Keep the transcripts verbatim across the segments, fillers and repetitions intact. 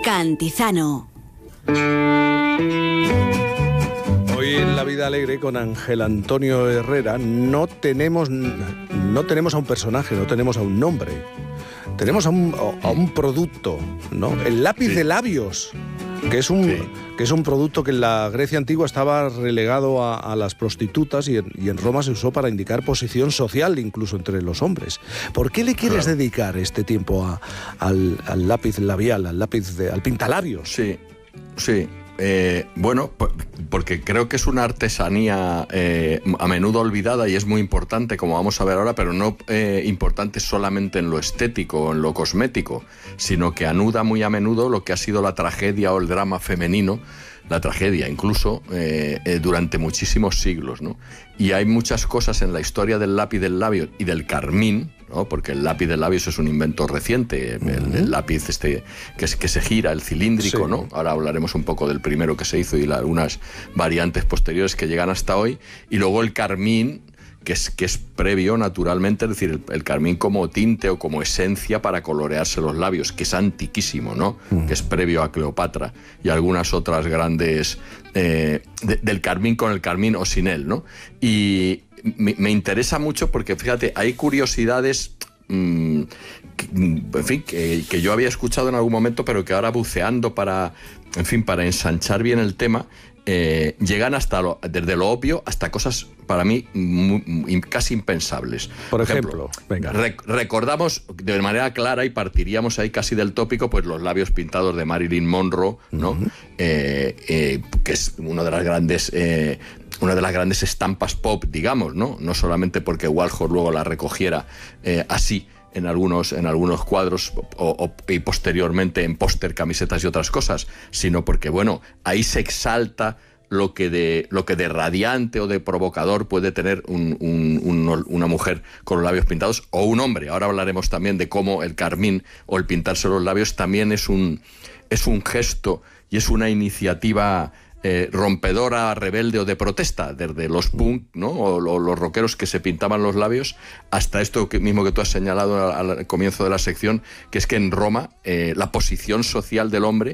Cantizano. Hoy en La Vida Alegre con Ángel Antonio Herrera no tenemos, no tenemos a un personaje, no tenemos a un nombre. Tenemos a un, a un producto, ¿no? El lápiz sí. de labios, que es, un, sí. que es un producto que en la Grecia antigua estaba relegado a, a las prostitutas y en, y en Roma se usó para indicar posición social incluso entre los hombres. ¿Por qué le quieres claro. dedicar este tiempo a, al, al lápiz labial, al lápiz de, al pintalabios? Sí, sí. Eh, bueno, porque creo que es una artesanía eh, a menudo olvidada y es muy importante, como vamos a ver ahora, pero no eh, importante solamente en lo estético o en lo cosmético, sino que anuda muy a menudo lo que ha sido la tragedia o el drama femenino, la tragedia incluso eh, eh, durante muchísimos siglos, ¿no? Y hay muchas cosas en la historia del lápiz del labio y del carmín, ¿no? Porque el lápiz del labio es un invento reciente, uh-huh. el, el lápiz este que, es, que se gira, el cilíndrico, sí. ¿no? Ahora hablaremos un poco del primero que se hizo y la, algunas variantes posteriores que llegan hasta hoy. Y luego el carmín, que es, que es previo naturalmente, es decir, el, el carmín como tinte o como esencia para colorearse los labios, que es antiquísimo, ¿no? Uh-huh. Que es previo a Cleopatra y algunas otras grandes eh, de, del carmín con el carmín o sin él, ¿no? Y me, me interesa mucho porque, fíjate, hay curiosidades mmm, que, en fin, que, que yo había escuchado en algún momento, pero que ahora buceando para, en fin, para ensanchar bien el tema, Eh, llegan hasta lo, desde lo obvio hasta cosas para mí muy, muy, casi impensables. Por ejemplo, ejemplo venga. Rec- recordamos de manera clara y partiríamos ahí casi del tópico, pues los labios pintados de Marilyn Monroe, ¿no? Uh-huh. eh, eh, que es una de las grandes eh, una de las grandes estampas pop, digamos, ¿no? No solamente porque Warhol luego la recogiera eh, así en algunos, en algunos cuadros o, o, y posteriormente en póster, camisetas y otras cosas, sino porque, bueno, ahí se exalta lo que de, lo que de radiante o de provocador puede tener un, un, un, una mujer con los labios pintados o un hombre. Ahora hablaremos también de cómo el carmín o el pintarse los labios también es un, es un gesto y es una iniciativa Eh, rompedora, rebelde o de protesta, desde los punk, ¿no? o, o los rockeros que se pintaban los labios, hasta esto que, mismo que tú has señalado al, al comienzo de la sección, que es que en Roma eh, la posición social del hombre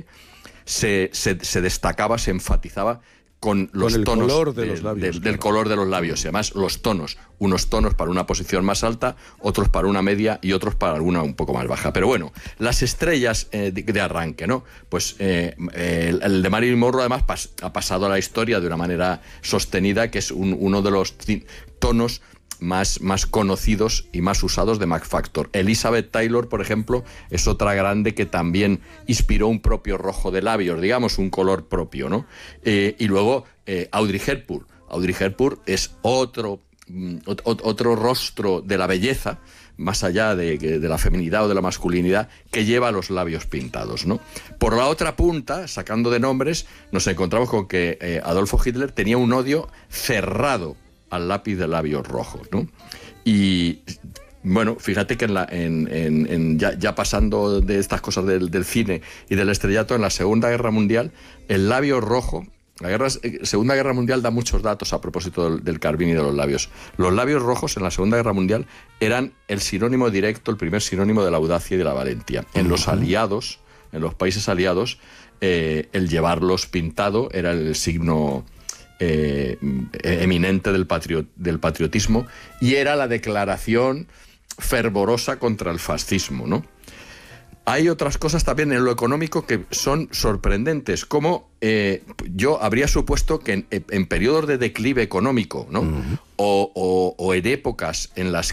se, se, se destacaba, se enfatizaba con los con el tonos color de de, los labios, de, claro. del color de los labios, y además los tonos, unos tonos para una posición más alta, otros para una media y otros para alguna un poco más baja. Pero bueno, las estrellas eh, de, de arranque, ¿no? Pues eh, el, el de Marilyn Monroe además pas, ha pasado a la historia de una manera sostenida, que es un, uno de los tonos más, más conocidos y más usados de Mac Factor. Elizabeth Taylor, por ejemplo, es otra grande que también inspiró un propio rojo de labios, digamos, un color propio, ¿no? Eh, y luego eh, Audrey Hepburn. Audrey Hepburn es otro, mm, otro rostro de la belleza, más allá de, de la feminidad o de la masculinidad, que lleva los labios pintados, ¿no? Por la otra punta, sacando de nombres, nos encontramos con que eh, Adolfo Hitler tenía un odio cerrado al lápiz de labios rojos, ¿no? Y bueno, fíjate que en la, en, en, en ya, ya pasando de estas cosas del, del cine y del estrellato, en la Segunda Guerra Mundial, el labio rojo, la guerra, Segunda Guerra Mundial da muchos datos a propósito del, del carmín y de los labios. Los labios rojos en la Segunda Guerra Mundial eran el sinónimo directo, el primer sinónimo de la audacia y de la valentía. En los aliados, en los países aliados, eh, el llevarlos pintado era el signo Eh, eminente del, patriot, del patriotismo, y era la declaración fervorosa contra el fascismo, ¿no? Hay otras cosas también en lo económico que son sorprendentes, como eh, yo habría supuesto que en, en periodos de declive económico, ¿no? Uh-huh. o, o, o en épocas en las